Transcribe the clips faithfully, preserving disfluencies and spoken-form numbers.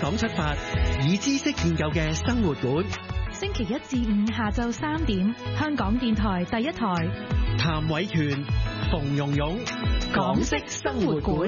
港出發，以知識建構嘅生活館。 星期一至五下晝三點，香港電台第一台。 譚偉權、馮蓉蓉，港式生活館。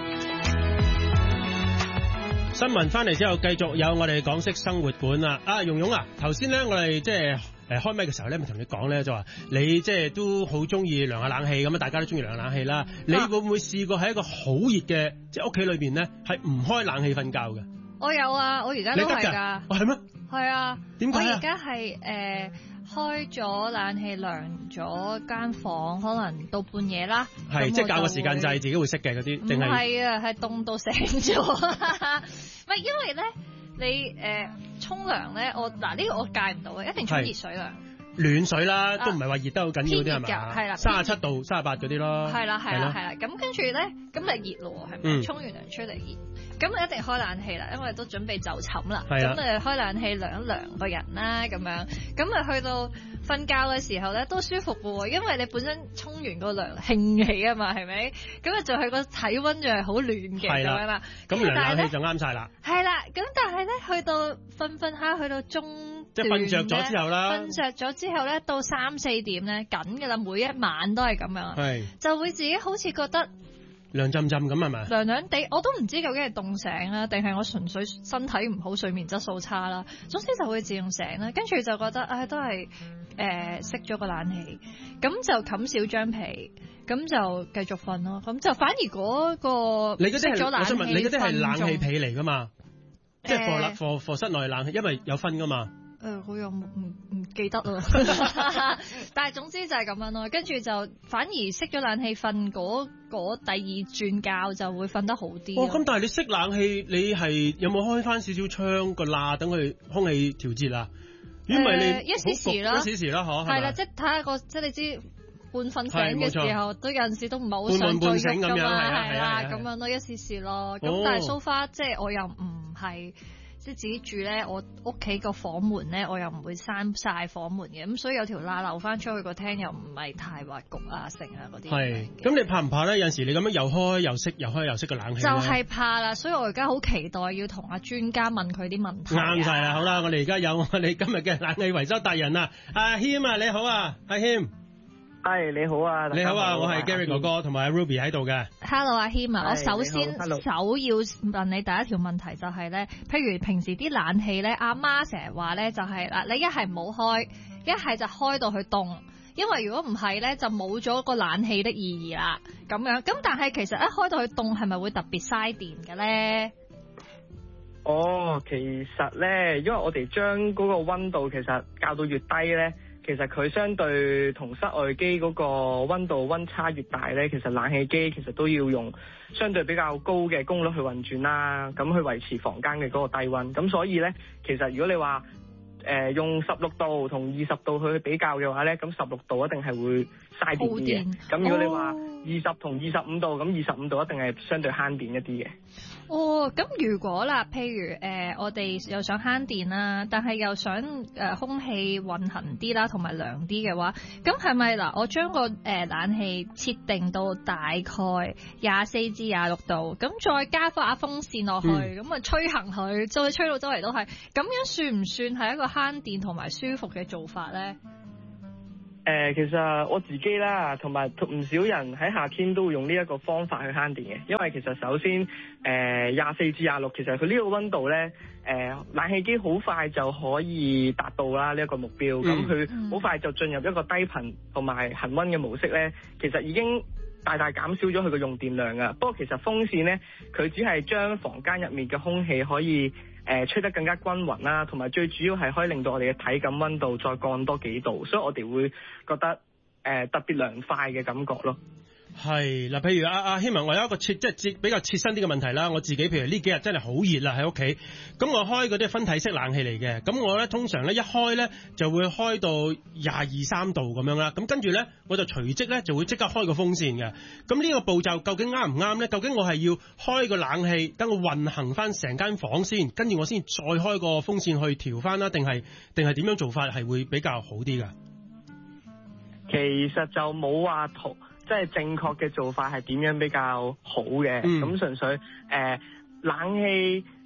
新聞翻嚟之後，繼續有我哋港式生活館啦。啊，蓉蓉啊，頭先咧我哋即係誒開麥嘅時候咧，咪同你講咧，就話你即係都好中意涼下冷氣咁啊，大家都中意涼下冷氣啦。你會唔會試過喺一個好熱嘅即係屋企裏邊咧，係唔開冷氣瞓覺嘅？ 我有啊，我而家都係㗎。 哦，係咩？ 係啊。 點解啊？ 我而家係誒開咗冷氣涼咗間房，可能到半夜啦。 係即係校個時間掣，自己會熄嘅嗰啲，定係？唔係啊，係凍到醒咗。唔係因為咧，你誒沖涼咧，我嗱呢個我戒唔到嘅，一定沖熱水涼。 暖水啦，都唔係話熱得好緊要啲係嘛？ 係啦， 三十七度、三十八嗰啲咯。 係啦，係啦，係啦。咁跟住咧，咁就熱咯，係咪？沖完涼出嚟熱，咁一定開冷氣啦，因為都準備就寢啦。咁誒開冷氣涼一涼個人啦，咁樣。咁誒去到瞓覺嘅時候咧，都舒服嘅喎，因為你本身沖完個涼興起啊嘛，係咪？咁啊就係個體温就係好暖嘅咁樣啦。 咁涼冷氣就啱晒啦。 係啦，咁但係咧去到瞓瞓下，去到中即係瞓着咗之後啦， 瞓着咗之後咧，到三四點咧緊嘅啦，每一晚都係咁樣， 係就會自己好似覺得涼浸浸咁係咪？涼涼地，我都唔知究竟係凍醒啦，定係我純粹身體唔好，睡眠質素差啦。總之就會自動醒啦，跟住就覺得唉、哎，都係誒熄咗個冷氣，咁就冚少張被，咁就繼續瞓咯。咁就反而嗰個你嗰啲係，我想問你嗰啲係冷氣被嚟噶嘛？呃、即係 for for for 室內冷氣，因為有分噶嘛。 誒、呃，我又唔唔記得咯，但係總之就係咁樣咯。跟住就反而熄咗冷氣瞓嗰嗰第二轉覺就會瞓得好啲。 哦，咁但係你熄冷氣，你係有冇開翻少少窗個罅等佢空氣調節啊？因為你、呃、 一時時啦， 一時時啦，嗬。 係啦，即係睇下個，即係你知半瞓醒嘅時候，都有陣時都唔係好想再喐㗎嘛， 係啦，咁樣咯，一時時咯。咁、哦、但係 so far 即係我又唔係。即係自己住咧，我屋企個房門咧，我又唔會閂晒房門嘅，咁所以有條罅漏翻出去個廳又唔係太滑焗啊、成啊嗰啲。係， 咁你怕唔怕咧？有陣時你咁樣又開又熄，又開又熄個冷氣就係怕啦，所以我而家好期待要同阿專家問佢啲問題、啊。 啱晒啦，好啦，我哋而家有我哋今日嘅冷氣維修達人啊，阿謙啊，你好啊，阿謙。 係你好啊， 你好啊，我係 Gary 哥哥同埋 Ruby 喺度嘅。 Hello 阿謙啊，我首先首要問你第一條問題就係咧，譬如平時啲冷氣咧，阿媽成日話咧就係嗱，你一係唔好開，一係就開到去凍，因為如果唔係咧就冇咗個冷氣的意義啦。咁樣咁，但係其實一開到去凍係咪會特別嘥電嘅咧？ 哦，其實咧，因為我哋將嗰個溫度其實校到越低咧。其實佢相對同室外機嗰個溫度溫差越大咧，其實冷氣機其實都要用相對比較高嘅功率去運轉啦，咁去維持房間嘅嗰個低溫。咁所以咧，其實如果你話誒、呃、用十六度同二十度去比較嘅話咧，咁十六度一定係會嘥電啲嘅。咁如果你話二十同二十五度，咁二十五度一定係相對慳電一啲嘅。 哦，咁如果啦，譬如誒、呃、我哋又想慳電啦，但係又想誒、呃、空氣運行啲啦，同埋涼啲嘅話，咁係咪嗱？我將個誒、呃、冷氣設定到大概廿四至廿六度，咁再加翻下風扇落去，咁、嗯、啊吹行佢，再吹到周圍都係，咁樣算唔算係一個慳電同埋舒服嘅做法咧？ 誒、呃，其實我自己啦，同埋唔少人喺夏天都會用呢一個方法去慳電嘅，因為其實首先誒廿四至廿六，其實佢呢個溫度咧，誒、呃、冷氣機好快就可以達到啦呢一個目標，咁佢好快就進入一個低頻同埋恆溫嘅模式咧，其實已經大大減少咗佢嘅用電量㗎。不過其實風扇咧，佢只係將房間入面嘅空氣可以誒、呃、吹得更加均勻啦，同埋最主要係可以令到我哋嘅體感溫度再降多幾度，所以我哋會覺得誒、呃、特別涼快嘅感覺咯。 係嗱，譬如阿阿希文，我有一個切即係比較切身啲嘅問題啦。我自己譬如呢幾日真係好熱啦喺屋企，咁我開嗰啲分體式冷氣嚟嘅，咁我咧通常咧一開咧就會開到廿二三度咁樣啦，咁跟住咧我就隨即咧就會即刻開個風扇嘅。咁呢個步驟究竟啱唔啱咧？究竟我係要開個冷氣等我運行翻成間房先，跟住我先再開個風扇去調翻啦，定係定係點樣做法係會比較好啲噶？ 其實就冇話圖。即係正確嘅做法係點樣比較好嘅？咁、嗯、純粹誒、呃、冷氣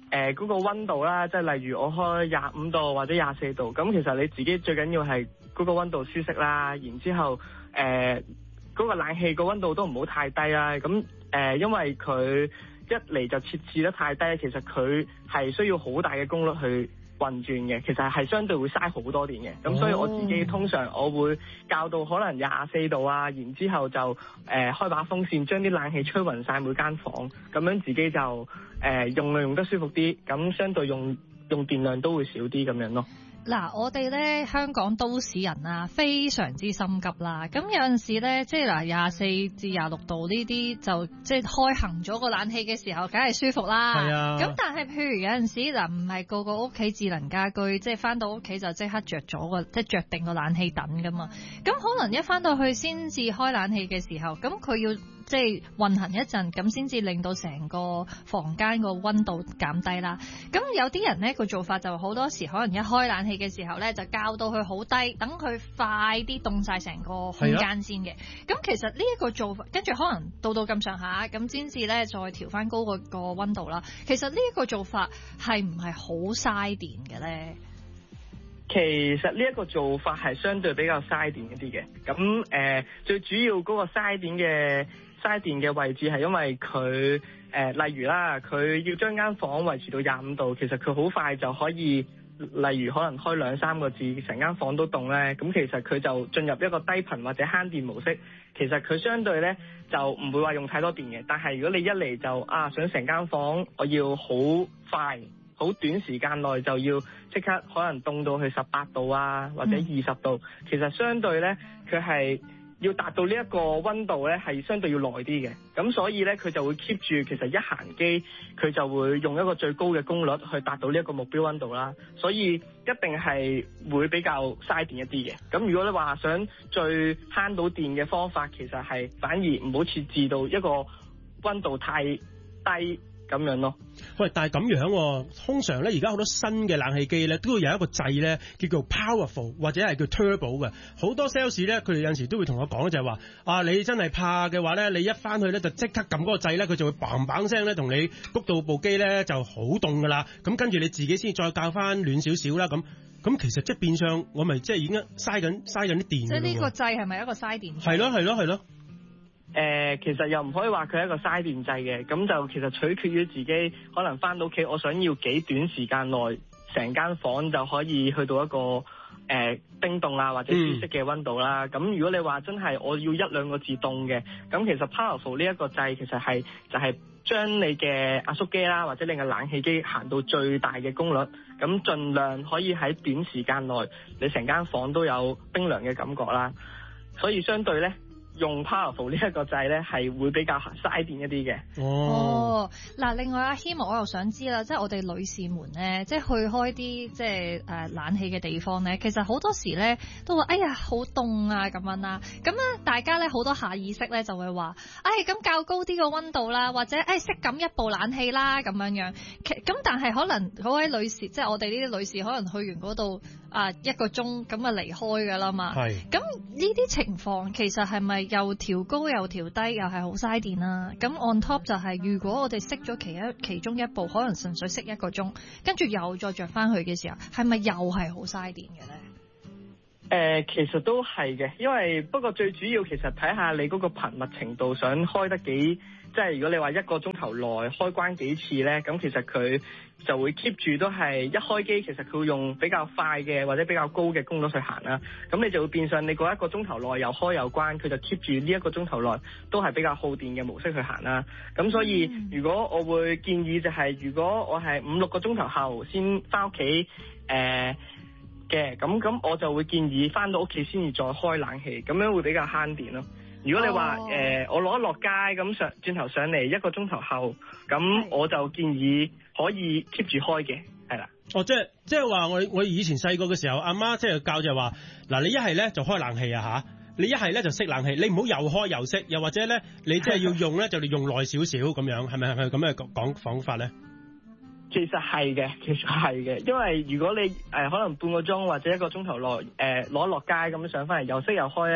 誒嗰個溫度啦，即係例如我開廿五度或者廿四度，咁其實你自己最緊要係嗰個溫度舒適啦，然之後誒嗰、呃嗰個冷氣個溫度都唔好太低啦，咁誒、呃、因為佢一嚟就設置得太低，其實佢係需要好大嘅功率去運轉嘅，其實係相對會嘥好多電嘅，咁、oh. 所以我自己通常我會校到可能廿四度啊，然之後就誒、呃、開把風扇將啲冷氣吹勻晒每間房，咁樣自己就誒、呃、用用得舒服啲，咁相對用用電量都會少啲咁樣咯。 嗱，我哋咧香港都市人啊，非常之心急啦。咁有陣時咧，即係嗱廿四至廿六度呢啲就即係開行咗個冷氣嘅時候，梗係舒服啦。 係啊。咁但係譬如有陣時嗱，唔係個個屋企智能家居，即係翻到屋企就即刻着咗個，即係着定個冷氣等噶嘛。咁可能一翻到去先至開冷氣嘅時候，咁佢要即係運行一陣，咁先至令到成個房間個溫度減低啦。咁有啲人咧個做法就好多時可能一開冷氣嘅時候咧，就校到佢好低，等佢快啲凍晒成個空間先嘅。咁、啊、其實呢一個做法，跟住可能到到咁上下，咁先至咧再調翻高個個溫度啦。其實呢一個做法係唔係好嘥電嘅咧？ 其實呢一個做法係相對比較嘥電一啲嘅。咁誒、呃，最主要嗰個嘥電嘅嘥電嘅位置係因為佢誒、呃，例如啦，佢要將間房維持到廿五度，其實佢好快就可以。例如可能開兩三個字，成間房都凍咧，咁其實佢就進入一個低頻或者慳電模式。其實佢相對咧就唔會話用太多電嘅。但係如果你一嚟就啊想成間房我要好快、好短時間內就要即刻可能凍到去十八度啊，或者二十度，嗯、其實相對咧佢係要達到呢一個溫度咧係相對要耐啲嘅。咁所以咧佢就會 keep 住，其實一行機佢就會用一個最高嘅功率去達到呢一個目標溫度啦。所以一定係會比較嘥電一啲嘅。咁如果你話想最慳到電嘅方法，其實係反而唔好設置到一個溫度太低咁樣咯。 喂，但係咁樣，通常咧而家好多新嘅冷氣機咧都會有一個掣咧叫做 powerful 或者係叫 turbo 嘅。好多 sales 咧佢哋有陣時都會同我講就係話啊，你真係怕嘅話咧，你一翻去咧就即刻撳嗰個掣咧，佢就會嘭嘭聲咧同你谷到部機咧就好凍噶啦。咁跟住你自己先再校翻暖少少啦。咁咁其實即係變相我咪即係已經嘥緊嘥緊啲電。即係呢個掣係咪一個嘥電？ 係咯係咯係咯。 誒、呃，其實又唔可以話佢係一個嘥電掣嘅，咁就其實取決於自己可能翻到屋企，我想要幾短時間內成間房就可以去到一個誒、呃、冰凍啊或者舒適嘅溫度啦。咁、嗯、如果你話真係我要一兩個字凍嘅，咁其實 Powerful 呢一個掣其實係就係、是、將你嘅壓縮機啦或者你嘅冷氣機行到最大嘅功率，咁盡量可以喺短時間內你成間房都有冰涼嘅感覺啦。所以相對咧，用 Powerful 呢一個掣咧，係會比較嘥電一啲嘅。 哦，嗱，另外阿謙，我又想知啦，即係我哋女士們咧，即係去開啲即係誒冷氣嘅地方咧，其實好多時咧都話，哎呀好凍啊咁樣啦。咁咧大家咧好多下意識咧就會話，哎咁較高啲個溫度啦，或者誒熄緊一部冷氣啦咁樣樣。咁但係可能嗰位女士，即係我哋呢啲女士，可能去完嗰度啊一個鐘咁啊離開噶啦嘛。係。咁呢啲情況其實係咪又調高又調低，又係好嘥電啦？咁 on top 就係、是、如果我哋熄咗其一其中一部，可能純粹熄一個鐘，跟住又再着翻去嘅時候，係咪又係好嘥電嘅咧？ 誒、呃，其實都係嘅，因為不過最主要其實睇下你嗰個頻密程度，想開得幾，即係如果你話一個鐘頭內開關幾次咧，咁其實佢就會 keep 住都係一開機，其實佢會用比較快嘅或者比較高嘅功率去行啦。咁你就會變相你嗰一個鐘頭內又開又關，佢就 keep 住呢一個鐘頭內都係比較耗電嘅模式去行啦。咁所以如果我會建議就係、是，如果我係五六個鐘頭後先翻屋企，誒、呃。嘅咁咁我就會建議翻到屋企先至再開冷氣，咁樣會比較慳電咯。如果你話誒、oh. 呃、我攞一落街咁上轉頭上嚟一個鐘頭後，咁我就建議可以 keep 住開嘅，係啦。 哦，即係即係話我我以前細個嘅時候，阿媽即係教就話嗱，你一係咧就開冷氣啊吓，你一係咧就熄冷氣，你唔好又開又熄，又或者咧你即係要用咧就你用耐少少咁樣，係咪係咪咁嘅講講法咧？ 其實係嘅，其實係嘅，因為如果你誒、呃、可能半個鐘或者一個鐘頭內誒攞落街咁上翻嚟又熄又開咧，其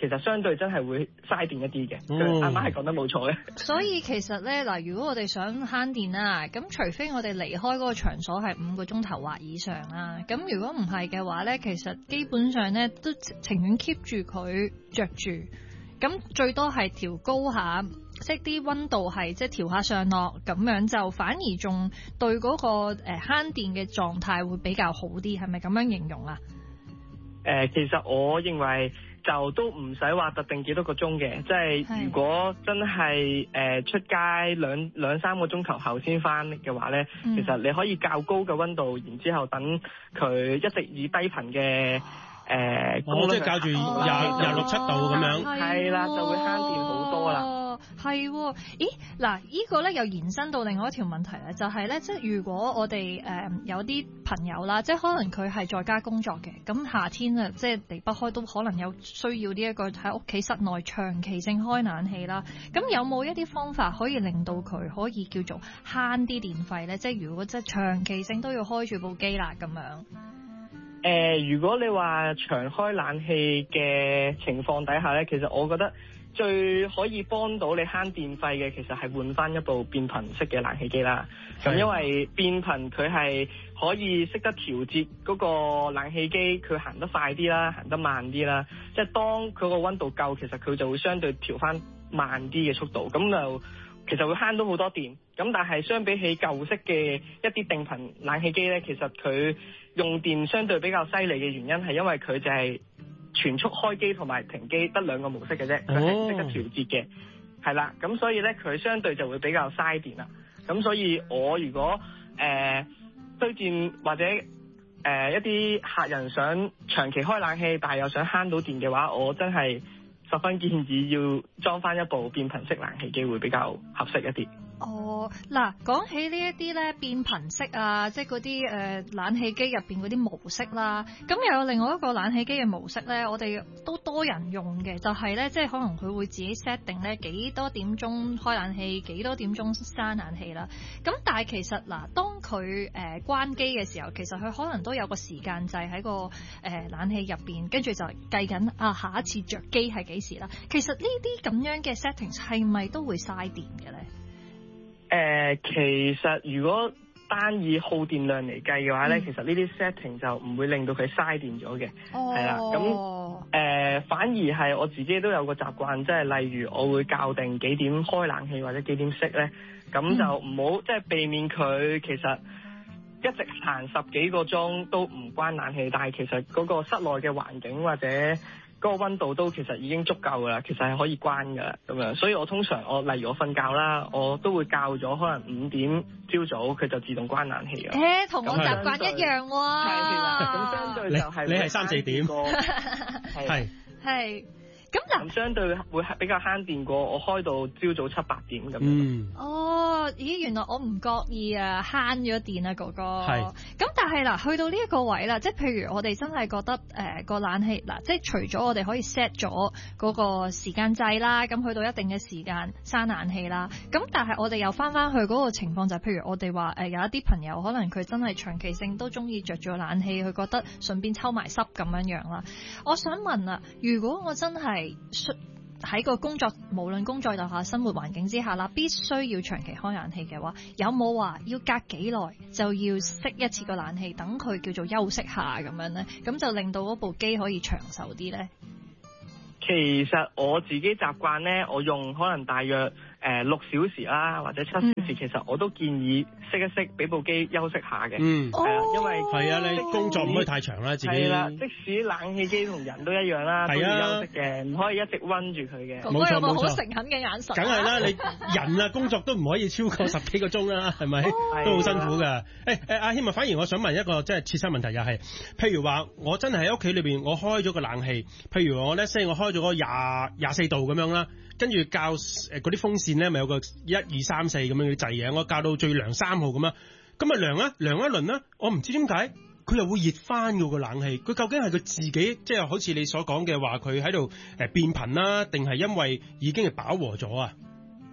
其實相對真係會嘥電一啲嘅。 嗯啱啱係講得冇錯嘅。 所以其實咧嗱，如果我哋想慳電啦，咁除非我哋離開嗰個場所係五個鐘頭或以上啦，咁如果唔係嘅話咧，其實基本上咧都情願 keep 住佢着住，咁最多係調高下，即係啲溫度係即係調下上落，咁樣就反而仲對嗰個誒慳電嘅狀態會比較好啲，係咪咁樣形容啊？ 誒、呃，其實我認為就都唔使話特定幾多個鐘嘅，即係如果真係誒、呃、出街兩兩三個鐘頭後先翻嘅話咧，嗯、其實你可以較高嘅溫度，然之後等佢一直以低頻嘅誒， 我即係較住廿廿六七度咁樣， 係啦，就會慳電好多啦。 係，咦嗱，呢個咧又延伸到另外一條問題咧，就係咧，即係如果我哋誒有啲朋友啦，即係可能佢係在家工作嘅，咁夏天啊，即係離不開都可能有需要呢一個喺屋企室內長期性開冷氣啦。咁有冇一啲方法可以令到佢可以叫做慳啲電費咧？即係如果即係長期性都要開住部機啦咁樣。 誒、呃，如果你話長開冷氣嘅情況底下咧，其實我覺得最可以幫到你慳電費嘅，其實係換翻一部變頻式嘅冷氣機啦。咁的因為變頻佢係可以識得調節嗰個冷氣機，佢行得快啲啦，行得慢啲啦。即係當佢個溫度夠，其實佢就會相對調翻慢啲嘅速度，咁就其實會慳到好多電。咁但係相比起舊式嘅一啲定頻冷氣機咧，其實佢用電相對比較犀利嘅原因係因為佢就係全速開機同埋停機得兩個模式嘅啫，佢係識得調節嘅，係啦、oh.，咁所以咧佢相對就會比較嘥電啦。咁所以我如果誒、呃、推薦或者誒、呃、一啲客人想長期開冷氣，但係又想慳到電嘅話，我真係十分建議要裝翻一部變頻式冷氣機會比較合適一啲。 哦，嗱，講起呢一啲咧變頻式啊，即係嗰啲誒冷氣機入邊嗰啲模式啦，咁又有另外一個冷氣機嘅模式咧，我哋都多人用嘅，就係、是、咧，即係可能佢會自己 set 定咧幾多點鐘開冷氣，幾多點鐘閂冷氣啦。咁但係其實嗱，當佢誒、呃、關機嘅時候，其實佢可能都有個時間掣喺個誒、呃、冷氣入邊，跟住就計緊啊下一次着機係幾時啦。其實呢啲咁樣嘅 settings 係咪都會嘥電嘅咧？ 誒、呃，其實如果單以耗電量嚟計嘅話咧，嗯、其實呢啲 setting 就唔會令到佢嘥電咗嘅，係啦、哦。咁誒、呃，反而係我自己都有個習慣，即係例如我會校定幾點開冷氣或者幾點熄咧，咁就唔好、嗯、即係避免佢其實一直行十幾個鐘都唔關冷氣，但係其實嗰個室內嘅環境或者嗰個溫度都其實已經足夠噶啦，其實係可以關噶啦咁樣，所以我通常我例如我瞓覺啦，我都會校咗可能五點朝早佢就自動關冷氣啊。 誒，同我習慣一樣喎。 係啦，咁相對就係你係三四點， 係係。咁嗱， 相對會比較慳電過我開到朝早七八點咁樣。 嗯。 哦，咦，原來我唔覺意啊，慳咗電啊，哥哥。係。咁但係嗱，去到呢一個位啦，即係譬如我哋真係覺得誒個、呃、冷氣嗱，即係除咗我哋可以 set 咗嗰個時間掣啦，咁去到一定嘅時間閂冷氣啦。咁但係我哋又翻翻去嗰個情況就係、是，譬如我哋話誒有一啲朋友可能佢真係長期性都中意着住冷氣，佢覺得順便抽埋濕咁樣樣啦。我想問啊，如果我真係喺個工作，無論工作又下生活環境之下啦，必須要長期開冷氣嘅話，有冇話要隔幾耐就要熄一次個冷氣，等佢叫做休息下咁樣呢？咁就令到嗰部機可以長壽啲呢？ 其實我自己習慣呢，我用可能大約誒六小時啦，或者七小時，嗯、其實我都建議熄一熄，俾部機休息下嘅。嗯，係啊，因為係啊，你工作唔可以太長啦，自己係啦。即使冷氣機同人都一樣啦，都要休息嘅，唔可以一直溫住佢嘅。 冇錯冇錯， 好誠懇嘅眼神。 梗係啦，你人啊工作都唔可以超過十幾個鐘啦，係咪？都好辛苦㗎。誒誒，阿謙啊，反而我想問一個即係切身問題，又係，譬如話我真係喺屋企裏邊，我開咗個冷氣，譬如我咧，即係我開咗個廿廿四度咁樣啦。跟住校誒嗰啲風扇咧，咪有個一二三四咁樣嘅掣嘅，我校到最涼三號咁樣，咁啊涼啊涼一輪啦，我唔知點解佢又會熱翻嘅個冷氣，佢究竟係佢自己即係好似你所講嘅話，佢喺度誒變頻啦，定係因為已經係飽和咗啊？ 誒、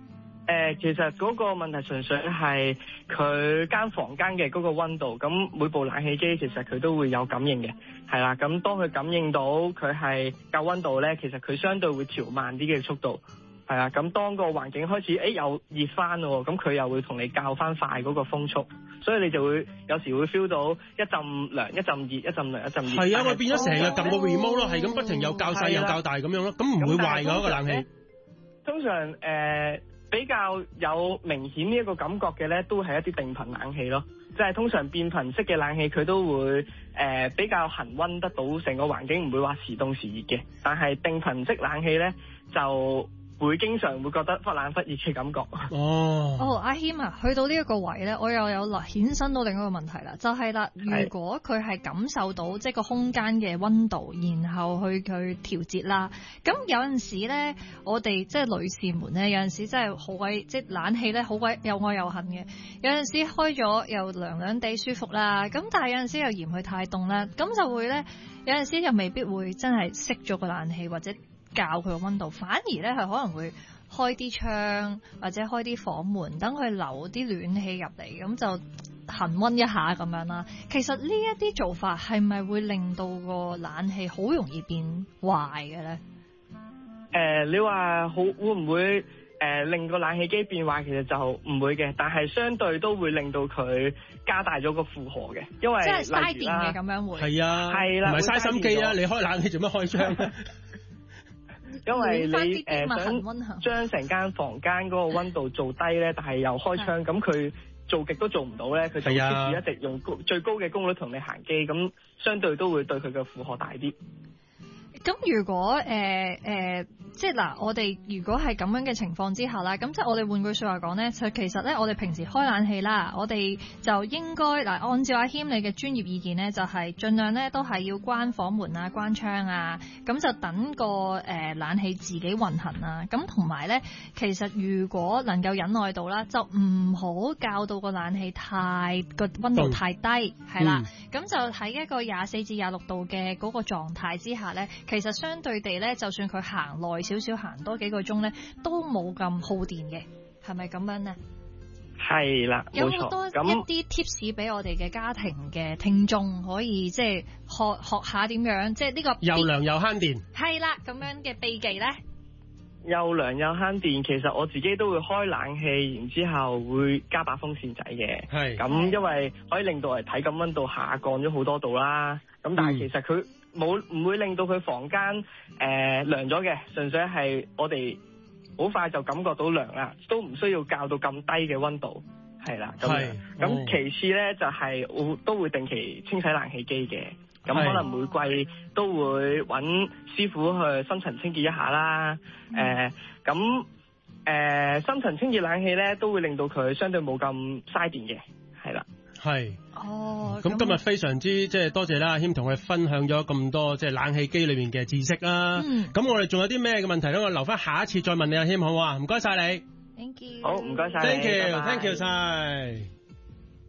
誒，其實嗰個問題純粹係佢間房間嘅嗰個溫度，咁每部冷氣機其實佢都會有感應嘅，係啦。咁當佢感應到佢係夠溫度咧，其實佢相對會調慢啲嘅速度，係啊。咁當個環境開始誒又熱翻喎，咁佢又會同你較翻快嗰個風速，所以你就會有時會 feel 到一陣涼一陣熱，一陣涼一陣熱。 係啊，我變咗成日撳個 remote 咯，係咁不停又較細又較大咁樣咯，咁唔會壞㗎個冷氣。 通常誒。呃比較有明顯呢一個感覺嘅咧，都係一啲定頻冷氣咯，即係通常變頻式嘅冷氣佢都會誒、呃、比較恆溫得到成個環境，唔會話時凍時熱嘅。但係定頻式冷氣咧就會經常會覺得忽冷忽熱嘅感覺。 哦， 哦，阿謙啊，去到呢一個位咧，我又有啦衍生到另一個問題啦，就係、是、啦，如果佢係感受到即係個空間嘅溫度，然後去去調節啦，咁有陣時咧，我哋即係女士們咧，有陣時真係好鬼即係冷氣咧，好鬼又愛又恨嘅。有陣時開咗又涼涼地舒服啦，咁但係有陣時又嫌佢太凍啦，咁就會咧，有陣時又未必會真係熄咗個冷氣或者校佢個溫度，反而咧係可能會開啲窗或者開啲房門，等佢流啲暖氣入嚟，咁就恆溫一下咁樣啦。其實呢一啲做法係咪會令到個冷氣好容易變壞嘅咧？ 誒、呃，你話好會唔會誒、呃、令個冷氣機變壞？其實就唔會嘅，但係相對都會令到佢加大咗個負荷嘅，因為即係嘥電嘅咁樣會。係啊， 係啦， 唔係嘥心機啊！你開冷氣做乜開窗？ 因為你誒、呃、想將成間房間嗰個溫度做低咧，但係又開窗，咁佢做極都做唔到咧，佢就 keep 住一直用高最高嘅功率同你行機，咁相對都會對佢嘅負荷大啲。 咁如果誒誒、呃呃，即係嗱，我哋如果係咁樣嘅情況之下啦，咁即係我哋換句説話講咧，就其實咧，我哋平時開冷氣啦，我哋就應該嗱，按照阿謙你嘅專業意見咧，就係、是、盡量咧都係要關房門啊、關窗啊，咁就等個誒、呃、冷氣自己運行啊。咁同埋咧，其實如果能夠忍耐到啦，就唔好校到個冷氣太個溫度太低，係啦。咁、嗯、就喺一個廿四至廿六度嘅嗰個狀態之下咧。其實相對地咧，就算佢行耐少少，行多幾個鐘咧，都冇咁耗電嘅，係咪咁樣呢？ 係啦， 有好多一啲 tips 俾我哋嘅家庭嘅聽眾，可以即係學學下點樣，即係呢個又涼又慳電。係啦，咁樣嘅秘技咧， 又涼又慳電。其實我自己都會開冷氣，然之後會加把風扇仔嘅。係咁，因為可以令到嚟體感溫度下降咗好多度啦。咁但係其實佢冇唔會令到佢房間誒、呃、涼咗嘅，純粹係我哋好快就感覺到涼啦，都唔需要校到咁低嘅溫度，係啦。咁咁其次咧就係、是、我都會定期清洗冷氣機嘅，咁可能每季都會揾師傅去深層清潔一下啦。誒咁誒深層清潔冷氣咧都會令到佢相對冇咁嘥電嘅，係啦。係哦， 咁今日非常之即係多謝啦，阿謙同我哋分享咗咁多即係冷氣機裏面嘅知識啦。咁、嗯、我哋仲有啲咩嘅問題咧？我留翻下一次再問你，阿謙好唔好啊？唔該晒你。 Thank you。 好，唔該晒。 Thank you，Thank you 晒。